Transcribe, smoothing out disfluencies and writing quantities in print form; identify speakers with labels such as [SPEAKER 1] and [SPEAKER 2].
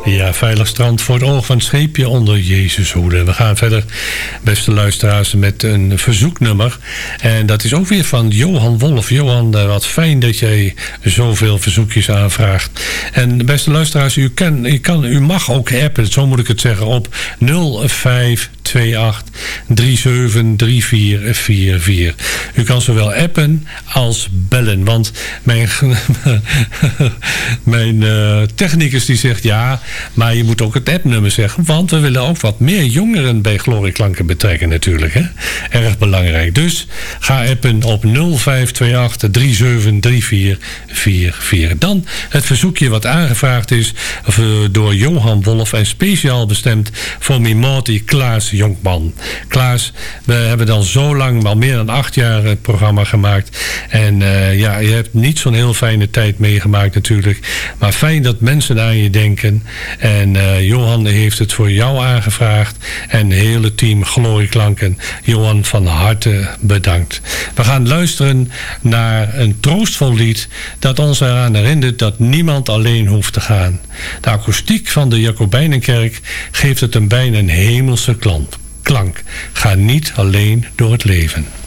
[SPEAKER 1] Ja, veilig strand voor het oog van het scheepje onder Jezus hoede. We gaan verder, beste luisteraars, met een verzoeknummer. En dat is ook weer van Johan Wolf. Johan, wat fijn dat jij zoveel verzoekjes aanvraagt. En beste luisteraars, u mag ook appen, zo moet ik het zeggen, op 0528 373444. U kan zowel appen als bellen. Want mijn technicus die zegt ja, maar je moet ook het appnummer zeggen. Want we willen ook wat meer jongeren bij Glorieklanken betrekken natuurlijk. Hè? Erg belangrijk. Dus ga appen op 0528 373444. Dan het verzoekje wat aangevraagd is door Johan Wolf en speciaal bestemd voor Mimoti Klaas Jonkman. Klaas, we hebben dan zo lang, al meer dan 8 jaar het programma gemaakt. En je hebt niet zo'n heel fijne tijd meegemaakt natuurlijk. Maar fijn dat mensen aan je denken. En Johan heeft het voor jou aangevraagd. En het hele team Glorieklanken. Johan, van harte bedankt. We gaan luisteren naar een troostvol lied dat ons eraan herinnert dat niemand alleen hoeft te gaan. De akoestiek van de Jacobijnenkerk geeft het een bijna een hemelse klank. Ga niet alleen door het leven.